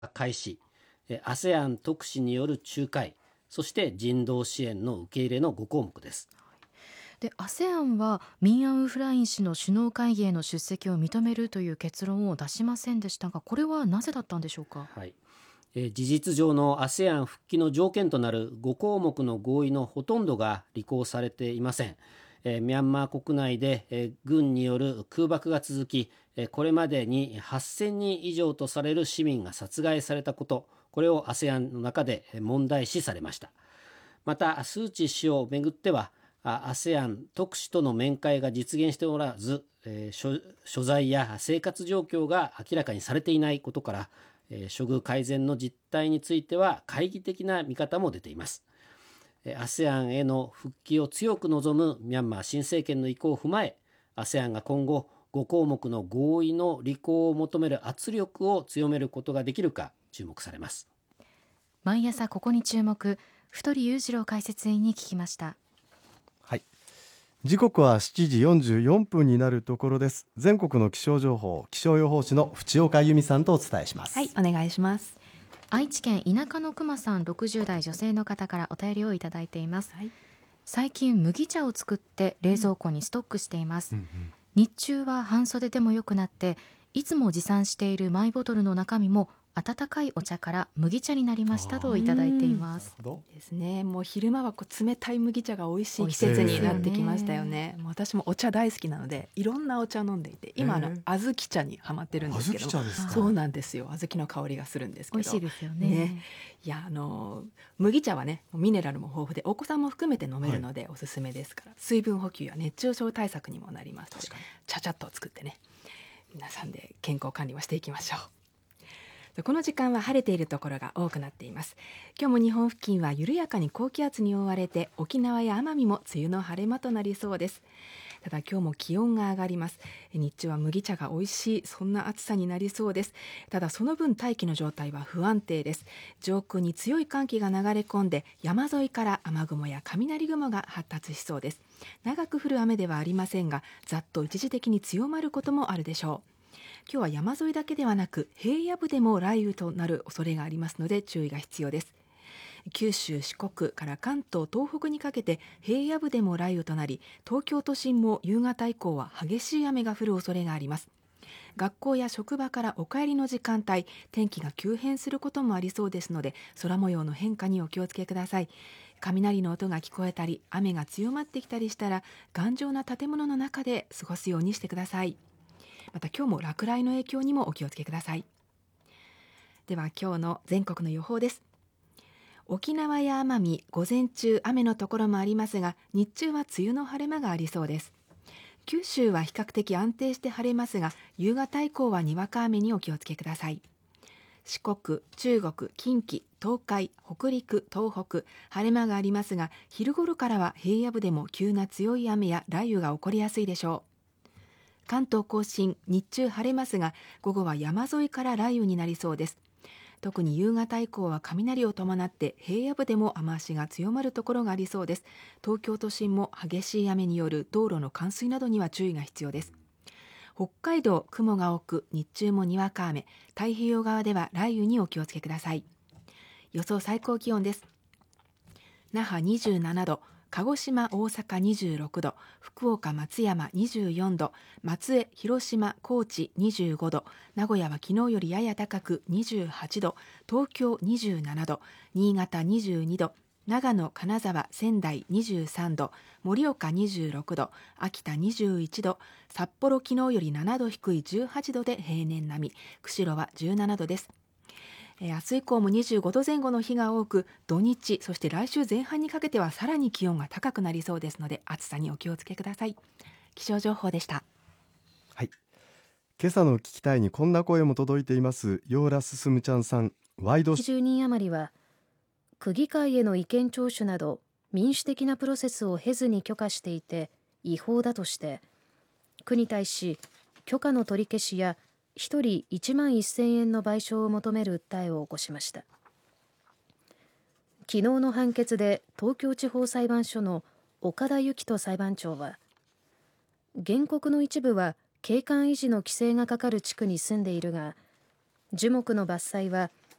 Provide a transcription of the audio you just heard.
開始、ASEAN 特使による仲介、そして人道支援の受け入れの5項目です。 で ASEAN はミン・アウン・フライン氏の首脳会議への出席を認めるという結論を出しませんでしたが、これはなぜだったんでしょうか。 はい、事実上の ASEAN 復帰の条件となる5項目の合意のほとんどが履行されていません。ミャンマー国内で、軍による空爆が続き、これまでに8000人以上とされる市民が殺害されたこと、これを ASEAN の中で問題視されました。またスー・チー氏をめぐってはASEAN 特使との面会が実現しておらず、所在や生活状況が明らかにされていないことから、処遇改善の実態については懐疑的な見方も出ています。ASEAN への復帰を強く望むミャンマー新政権の意向を踏まえ、ASEAN が今後5項目の合意の履行を求める圧力を強めることができるか注目されます。 毎朝ここに注目、太裕次郎解説委員に聞きました。 はい、時刻は7時44分になるところです。全国の気象情報、気象予報士の淵岡由美さんとお伝えします。 はい、お願いします。 愛知県田舎のくまさん、60代女性の方からお便りをいただいています。最近麦茶を作って冷蔵庫にストックしています。日中は半袖でもよくなって、いつも持参しているマイボトルの中身も温かいお茶から麦茶になりましたといただいています。 ですね。もう昼間は冷たい麦茶が美味しい季節になってきましたよね。もう私もお茶大好きなのでいろんなお茶飲んでいて、今小豆茶にハマってるんですけども。そうなんですよ。小豆の香りがするんですけど美味しいですよね。 いや麦茶はね、ミネラルも豊富でお子さんも含めて飲めるのでおすすめですから、水分補給や熱中症対策にもなりますので、ちゃちゃっと作ってね、皆さんで健康管理をしていきましょう。この時間は晴れているところが多くなっています。今日も日本付近は緩やかに高気圧に覆われて、沖縄や奄美も梅雨の晴れ間となりそうです。ただ今日も気温が上がります。日中は麦茶が美味しい、そんな暑さになりそうです。ただその分大気の状態は不安定です。上空に強い寒気が流れ込んで、山沿いから雨雲や雷雲が発達しそうです。長く降る雨ではありませんが、ざっと一時的に強まることもあるでしょう。今日は山沿いだけではなく平野部でも雷雨となる恐れがありますので注意が必要です。九州、四国から関東、東北にかけて平野部でも雷雨となり、東京都心も夕方以降は激しい雨が降る恐れがあります。学校や職場からお帰りの時間帯、天気が急変することもありそうですので、空模様の変化にお気をつけください。雷の音が聞こえたり雨が強まってきたりしたら、頑丈な建物の中で過ごすようにしてください。また今日も落雷の影響にもお気をつけください。では今日の全国の予報です。沖縄や奄美、午前中雨のところもありますが、日中は梅雨の晴れ間がありそうです。九州は比較的安定して晴れますが、夕方以降はにわか雨にお気をつけください。四国、中国、近畿、東海、北陸、東北、晴れ間がありますが、昼頃からは平野部でも急な強い雨や雷雨が起こりやすいでしょう。関東甲信、日中晴れますが、午後は山沿いから雷雨になりそうです。特に夕方以降は雷を伴って平野部でも雨足が強まるところがありそうです。東京都心も激しい雨による道路の冠水などには注意が必要です。北海道、雲が多く、日中もにわか雨、太平洋側では雷雨にお気をつけください。予想最高気温です。那覇27度、鹿児島、大阪26度、福岡、松山24度、松江、広島、高知25度、名古屋は昨日よりやや高く28度、東京27度、新潟22度、長野、金沢、仙台23度、盛岡26度、秋田21度、札幌昨日より7度低い18度で平年並み、釧路は17度です。明日以降も25度前後の日が多く、土日そして来週前半にかけてはさらに気温が高くなりそうですので、暑さにお気をつけください。気象情報でした。 はい、今朝の聞きたいにこんな声も届いています。ヨーラススムちゃんさん、ワイド 10人余りは区議会への意見聴取など民主的なプロセスを経ずに許可していて違法だとして、区に対し許可の取り消しや1人1万1000円の賠償を求める訴えを起こしました。昨日の判決で東京地方裁判所の岡田幸人裁判長は、原告の一部は景観維持の規制がかかる地区に住んでいるが、樹木の伐採は